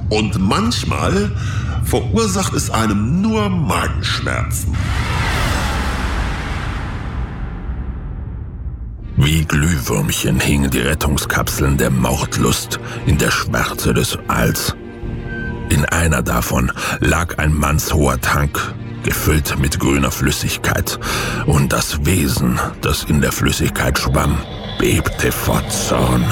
Und manchmal verursacht es einem nur Magenschmerzen. Wie Glühwürmchen hingen die Rettungskapseln der Mordlust in der Schwärze des Alls. In einer davon lag ein mannshoher Tank, gefüllt mit grüner Flüssigkeit, und das Wesen, das in der Flüssigkeit schwamm, bebte vor Zorn.